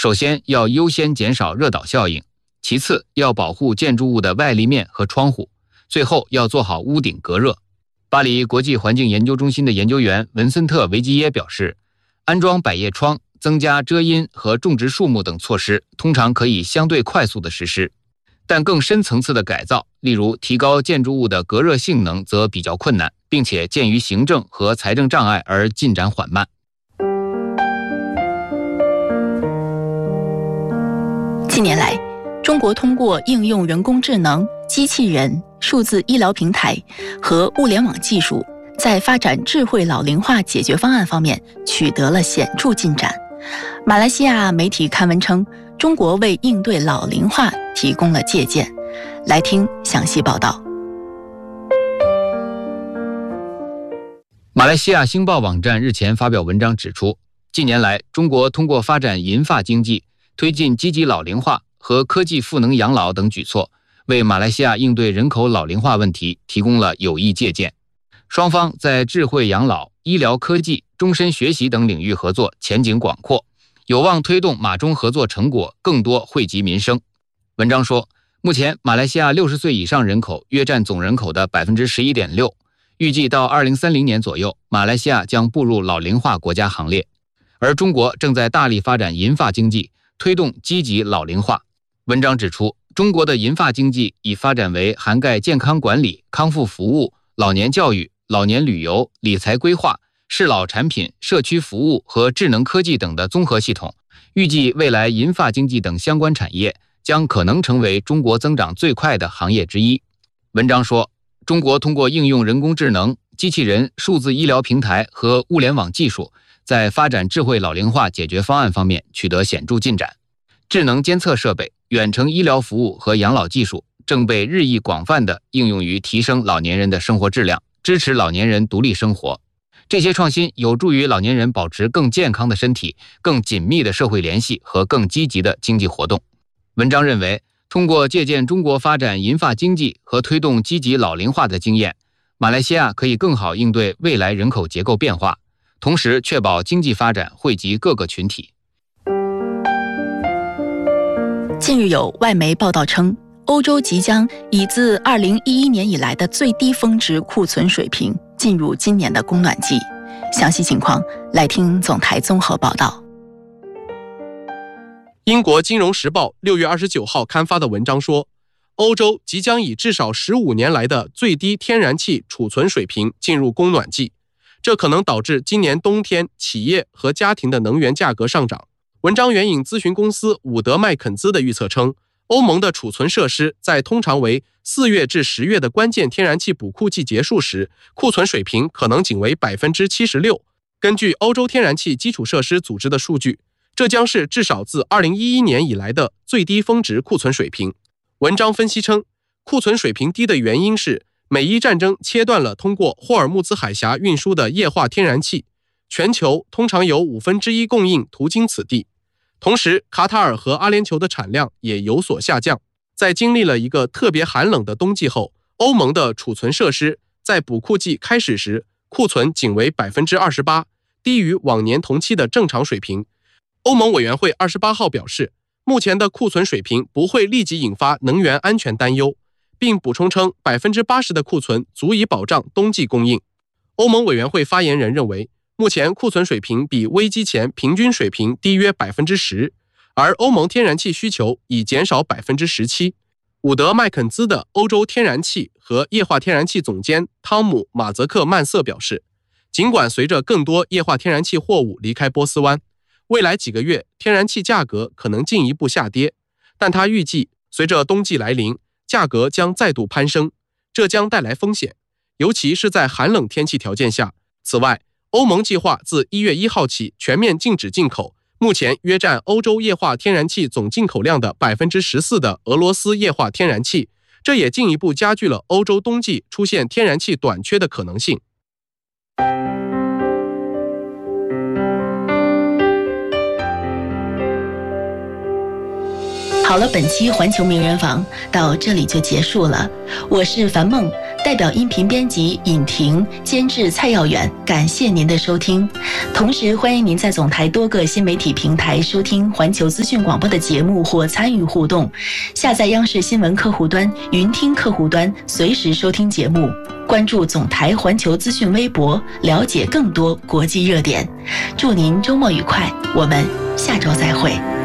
首先要优先减少热岛效应，其次要保护建筑物的外立面和窗户，最后要做好屋顶隔热。巴黎国际环境研究中心的研究员文森特·维基耶表示，安装百叶窗、增加遮阴和种植树木等措施通常可以相对快速地实施，但更深层次的改造，例如提高建筑物的隔热性能则比较困难，并且鉴于行政和财政障碍而进展缓慢。 近年来，中国通过应用人工智能、机器人、数字医疗平台和物联网技术，在发展智慧老龄化解决方案方面取得了显著进展。马来西亚媒体刊文称，中国为应对老龄化提供了借鉴。来听详细报道。 马来西亚星报网站日前发表文章指出，近年来，中国通过发展银发经济、推进积极老龄化和科技赋能养老等举措，为马来西亚应对人口老龄化问题提供了有益借鉴。双方在智慧养老、医疗科技、终身学习等领域合作前景广阔，有望推动马中合作成果更多惠及民生。文章说，目前马来西亚60岁以上人口约占总人口的 11.6%， 预计到2030年左右，马来西亚将步入老龄化国家行列。而中国正在大力发展银发经济，推动积极老龄化。文章指出，中国的银发经济已发展为涵盖健康管理、康复服务、老年教育、老年旅游、理财规划、适老产品、社区服务和智能科技等的综合系统。预计未来银发经济等相关产业将可能成为中国增长最快的行业之一。文章说，中国通过应用人工智能、机器人、数字医疗平台和物联网技术，在发展智慧老龄化解决方案方面取得显著进展。智能监测设备、远程医疗服务和养老技术正被日益广泛地应用于提升老年人的生活质量，支持老年人独立生活。这些创新有助于老年人保持更健康的身体、更紧密的社会联系和更积极的经济活动。文章认为，通过借鉴中国发展银发经济和推动积极老龄化的经验，马来西亚可以更好应对未来人口结构变化，同时确保经济发展惠及各个群体。 近日有外媒报道称，欧洲即将以自2011年以来的最低峰值库存水平进入今年的供暖季。详细情况来听总台综合报道。 英国金融时报6月29号刊发的文章说，欧洲即将以至少15年来的最低天然气储存水平进入供暖季，这可能导致今年冬天企业和家庭的能源价格上涨。文章援引咨询公司伍德麦肯兹的预测称，欧盟的储存设施在通常为4月至10月的关键天然气补库季结束时，库存水平可能仅为 76%。 根据欧洲天然气基础设施组织的数据，这将是至少自2011年以来的最低峰值库存水平。文章分析称，库存水平低的原因是美伊战争切断了通过霍尔木兹海峡运输的液化天然气，全球通常有1/5供应途经此地。同时，卡塔尔和阿联酋的产量也有所下降。在经历了一个特别寒冷的冬季后，欧盟的储存设施在补库季开始时库存仅为 28%， 低于往年同期的正常水平。欧盟委员会28号表示，目前的库存水平不会立即引发能源安全担忧，并补充称 80% 的库存足以保障冬季供应。欧盟委员会发言人认为，目前库存水平比危机前平均水平低约 10%， 而欧盟天然气需求已减少 17%。 伍德麦肯兹的欧洲天然气和液化天然气总监汤姆·马泽克曼瑟表示，尽管随着更多液化天然气货物离开波斯湾，未来几个月天然气价格可能进一步下跌，但他预计随着冬季来临，价格将再度攀升，这将带来风险，尤其是在寒冷天气条件下。此外，欧盟计划自1月1号起全面禁止进口目前约占欧洲液化天然气总进口量的 14% 的俄罗斯液化天然气，这也进一步加剧了欧洲冬季出现天然气短缺的可能性。 好好了，本期环球名人坊到这里就结束了。我是樊梦，代表音频编辑尹婷，监制蔡耀远，感谢您的收听。同时欢迎您在总台多个新媒体平台收听环球资讯广播的节目或参与互动。下载央视新闻客户端、云听客户端，随时收听节目。关注总台环球资讯微博，了解更多国际热点。祝您周末愉快，我们下周再会。